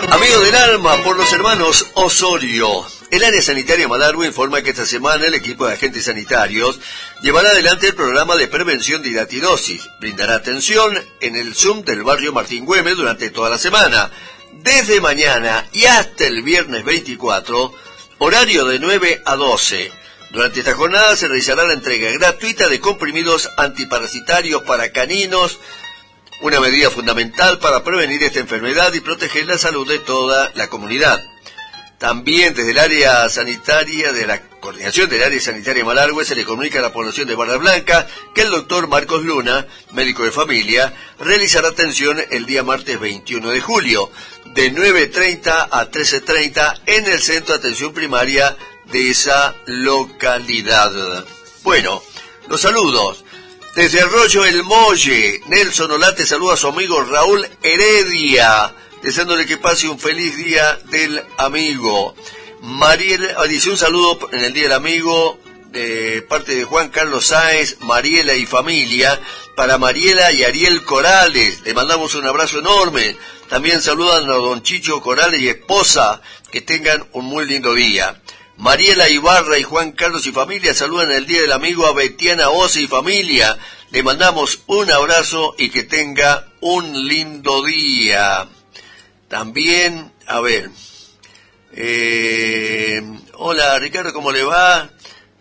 Amigo del alma, por los hermanos Osorio. El área sanitaria Malargüe informa que esta semana el equipo de agentes sanitarios llevará adelante el programa de prevención de hidatidosis. Brindará atención en el Zoom del barrio Martín Güemes durante toda la semana. Desde mañana y hasta el viernes 24, horario de 9 a 12. Durante esta jornada se realizará la entrega gratuita de comprimidos antiparasitarios para caninos, una medida fundamental para prevenir esta enfermedad y proteger la salud de toda la comunidad. También desde el área sanitaria, de la coordinación del área sanitaria Malargüe, se le comunica a la población de Barra Blanca que el doctor Marcos Luna, médico de familia, realizará atención el día martes 21 de julio, de 9:30 a 13:30 en el centro de atención primaria de esa localidad. Bueno, los saludos. Desde Arroyo El Molle, Nelson Olate saluda a su amigo Raúl Heredia, deseándole que pase un feliz día del amigo. Mariela dice un saludo en el día del amigo de parte de Juan Carlos Sáez, Mariela y familia, para Mariela y Ariel Corales. Le mandamos un abrazo enorme. También saludan a don Chicho Corales y esposa, que tengan un muy lindo día. Mariela Ibarra y Juan Carlos y familia saludan el día del amigo a Betiana Ose y familia. Le mandamos un abrazo y que tenga un lindo día. También, a ver, hola Ricardo, ¿cómo le va?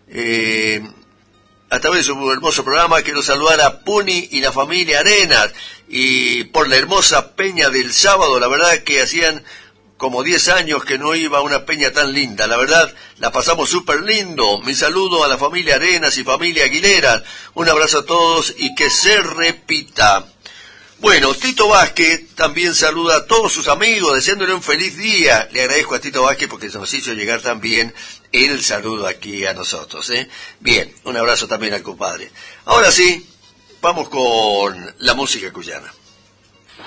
A través de su hermoso programa quiero saludar a Puni y la familia Arenas, y por la hermosa peña del sábado. La verdad que hacían como 10 años que no iba a una peña tan linda, la verdad, la pasamos súper lindo. Mi saludo a la familia Arenas y familia Aguilera, un abrazo a todos y que se repita. Bueno, Tito Vázquez también saluda a todos sus amigos, deseándole un feliz día. Le agradezco a Tito Vázquez porque nos hizo llegar también el saludo aquí a nosotros, ¿eh? Bien, un abrazo también al compadre. Ahora sí, vamos con la música cuyana.